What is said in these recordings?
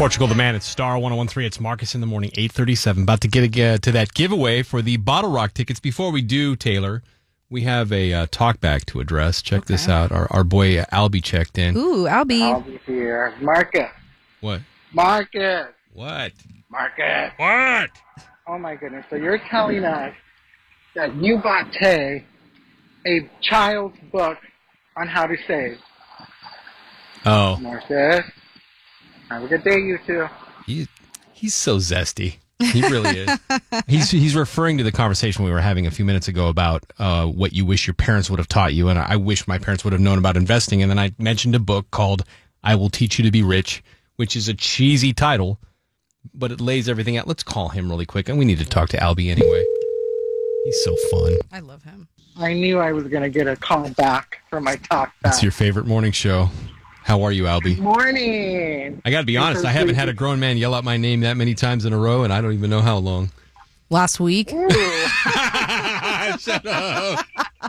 Portugal the Man at Star 1013. It's Marcus in the morning, 8:37. About to get to that giveaway for the Bottle Rock tickets. Before we do, Taylor, we have a talkback to address. Check this out. Our boy Albie checked in. Ooh, Albie. Albie here. Marcus. What? Marcus. What? Marcus. What? Oh, my goodness. So you're telling us that you bought Tay a child's book on how to save. Oh. Marcus. Have a good day, you two. He's so zesty. He really is. He's referring to the conversation we were having a few minutes ago about what you wish your parents would have taught you, and I wish my parents would have known about investing. And then I mentioned a book called I Will Teach You to Be Rich, which is a cheesy title, but it lays everything out. Let's call him really quick, and we need to talk to Albie anyway. He's so fun. I love him. I knew I was going to get a call back from my talk back. It's your favorite morning show. How are you, Albie? Morning. I got to be honest, I haven't had a grown man yell out my name that many times in a row, and I don't even know how long. Last week. Shut up.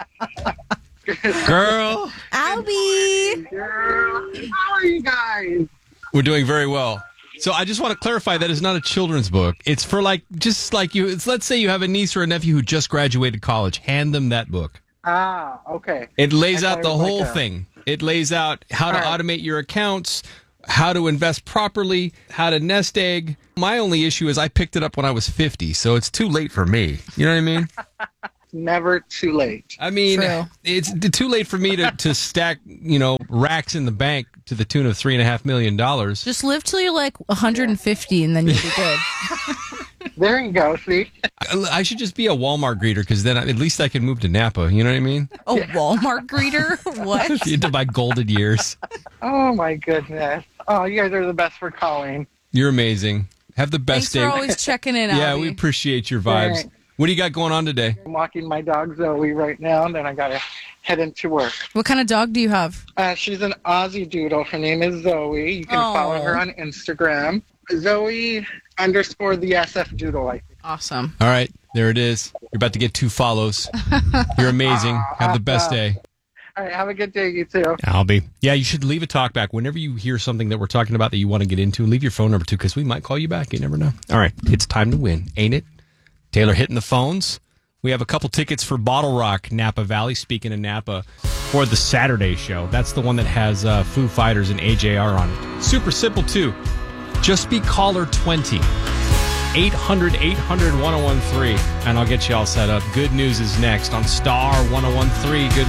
Girl. Albie. Girl, how are you guys? We're doing very well. So I just want to clarify that it's not a children's book. It's for just like you. Let's say you have a niece or a nephew who just graduated college. Hand them that book. Ah, okay. It lays out the whole like thing. It lays out how to automate your accounts, how to invest properly, how to nest egg. My only issue is I picked it up when I was 50, so it's too late for me. You know what I mean? Never too late. I mean, True. it's too late for me to stack, racks in the bank to the tune of $3.5 million. Just live till you're like 150 and then you'll be good. There you go, see? I should just be a Walmart greeter because then at least I can move to Napa. You know what I mean? A Walmart greeter? What? Into my golden years. Oh, my goodness. Oh, you guys are the best for calling. You're amazing. Have the best Thanks day. for always checking in, Albie. Yeah, we appreciate your vibes. Right. What do you got going on today? I'm walking my dog Zoe right now, and then I got to head into work. What kind of dog do you have? She's an Aussie Doodle. Her name is Zoe. You can follow her on Instagram. Zoe _ the SF Doodle, I think. Awesome. All right, there it is. You're about to get 2 follows. You're amazing. Have the best day. All right, have a good day, you too. Albie. Yeah, you should leave a talk back. Whenever you hear something that we're talking about that you want to get into, leave your phone number too, because we might call you back. You never know. All right, it's time to win, ain't it? Taylor hitting the phones. We have a couple tickets for Bottle Rock, Napa Valley, speaking of Napa, for the Saturday show. That's the one that has Foo Fighters and AJR on it. Super simple, too. Just be caller 20. 800-800-1013, and I'll get you all set up. Good news is next on Star 1013. Good